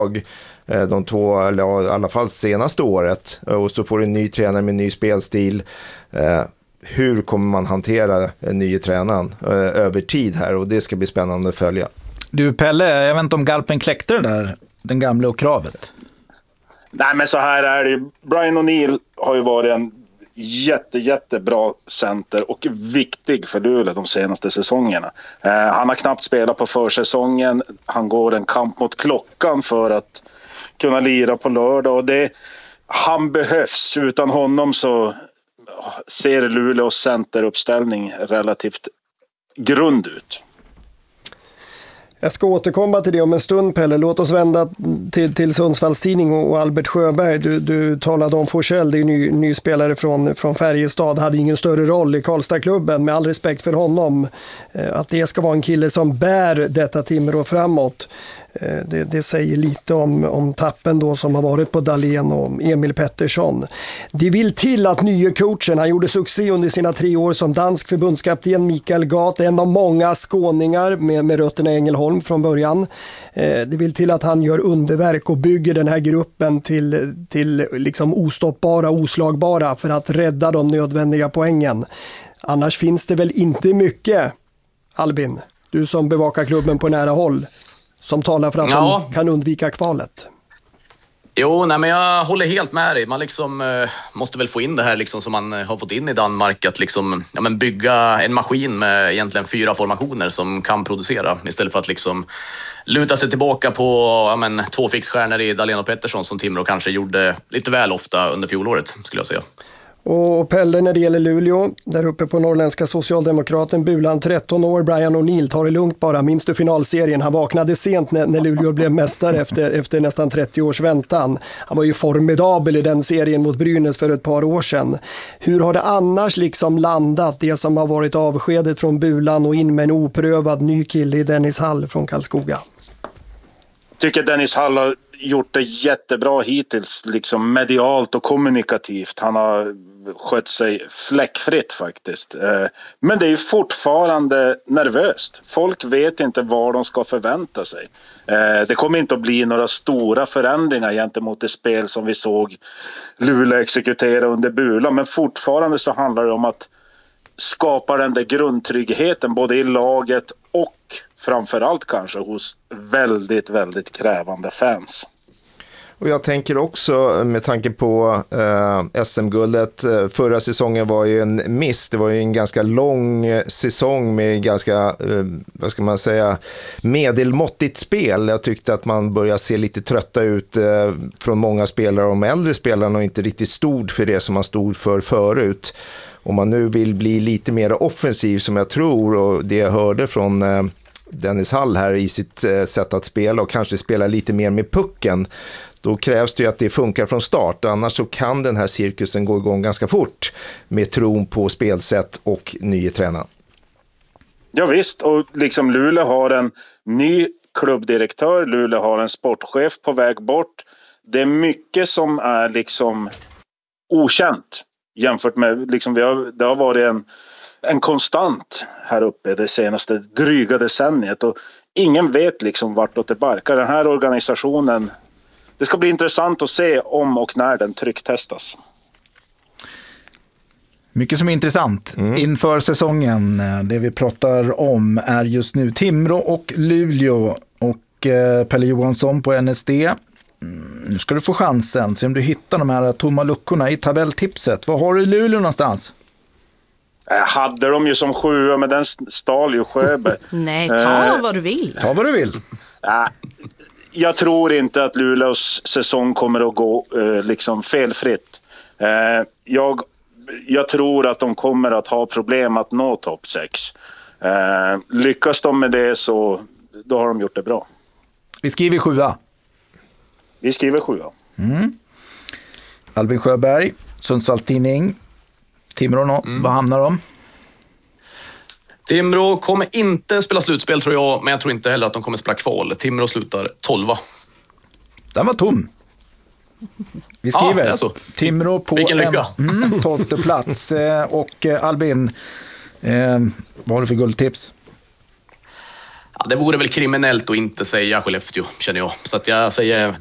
de två, eller i alla fall senaste året, och så får du en ny tränare med en ny spelstil. Hur kommer man hantera en ny tränaren över tid här, och det ska bli spännande att följa. Du Pelle, jag vet inte om Galpen kläckte det där, den gamla och kravet. Nej, men så här är det. Brian O'Neill har ju varit en jättebra center och viktig för Luleå de senaste säsongerna. Han har knappt spelat på försäsongen. Han går en kamp mot klockan för att kunna lira på lördag, och han behövs. Utan honom så ser Luleås centeruppställning relativt grund ut. Jag ska återkomma till det om en stund, Pelle. Låt oss vända till Sundsvalls Tidning och Albert Sjöberg. Du talade om Forsell, det är ny spelare från Färjestad. Hade ingen större roll i Karlstadklubben, med all respekt för honom. Att det ska vara en kille som bär detta Timrå framåt. Det säger lite om tappen då som har varit på Dahlén och Emil Pettersson. Det vill till att nya coachen, han gjorde succé under sina 3 år som dansk förbundskapten, Mikael Gat, en av många skåningar med rötterna i Ängelholm från början. Det vill till att han gör underverk och bygger den här gruppen till liksom ostoppbara, oslagbara för att rädda de nödvändiga poängen. Annars finns det väl inte mycket, Albin, du som bevakar klubben på nära håll, som talar för att de kan undvika kvalet. Jo, nej, men jag håller helt med dig. Man liksom, måste väl få in det här liksom, som man har fått in i Danmark. Att liksom, bygga en maskin med egentligen 4 formationer som kan producera. Istället för att liksom, luta sig tillbaka på 2 fixstjärnor i Dahlén och Pettersson som Timrå kanske gjorde lite väl ofta under fjolåret, skulle jag säga. Och Pelle, när det gäller Luleå, där uppe på norrländska socialdemokraten, Bulan 13 år, Brian O'Neill, tar det lugnt bara. Minns du finalserien? Han vaknade sent när Luleå blev mästare efter nästan 30 års väntan. Han var ju formidabel i den serien mot Brynäs för ett par år sedan. Hur har det annars liksom landat, det som har varit avskedet från Bulan och in med en oprövad ny kille i Dennis Hall från Karlskoga? Jag tycker Dennis Hall har gjort det jättebra hittills, liksom medialt och kommunikativt. Han har skött sig fläckfritt faktiskt. Men det är ju fortfarande nervöst. Folk vet inte vad de ska förvänta sig. Det kommer inte att bli några stora förändringar gentemot det spel som vi såg Luleå exekutera under Bulan. Men fortfarande så handlar det om att skapa den där grundtryggheten både i laget och framförallt kanske hos väldigt krävande fans. Och jag tänker också med tanke på SM-guldet, förra säsongen var ju en miss. Det var ju en ganska lång säsong med ganska, vad ska man säga, medelmåttigt spel. Jag tyckte att man började se lite trötta ut från många spelare, och de äldre spelarna och inte riktigt stod för det som man stod för förut. Om man nu vill bli lite mer offensiv, som jag tror, och det jag hörde från Dennis Hall här i sitt sätt att spela och kanske spela lite mer med pucken, då krävs det ju att det funkar från start. Annars så kan den här cirkusen gå igång ganska fort med tron på spelsätt och nya tränare. Ja visst, och liksom Luleå har en ny klubbdirektör, Luleå har en sportchef på väg bort. Det är mycket som är liksom okänt jämfört med liksom det har varit en konstant här uppe det senaste dryga decenniet, och ingen vet liksom vartåt det barkar. Den här organisationen, det ska bli intressant att se om och när den trycktestas. Mycket som är intressant inför säsongen. Det vi pratar om är just nu Timrå och Luleå, och Pelle Johansson på NSD. Nu ska du få chansen, se om du hittar de här tomma luckorna i tabelltipset. Vad har du i Luleå någonstans? Jag hade de ju som 7, men den stal ju Sjöberg. Nej, ta vad du vill. Ta vad du vill. Jag tror inte att Luleås säsong kommer att gå liksom felfritt. Jag tror att de kommer att ha problem att nå topp 6. Lyckas de med det, så då har de gjort det bra. Vi skriver 7. Vi skriver 7. Albin Sjöberg, Sundsvalls Tidning. Timrå, vad hamnar de? Timrå kommer inte spela slutspel, tror jag, men jag tror inte heller att de kommer spela kval. Timrå slutar 12. Den var tom. Vi skriver det är så. Timrå på vilken lycka. 12:e plats. Och Albin, vad har du för guldtips? Ja, det vore väl kriminellt att inte säga Skellefteå, känner jag. Så att jag säger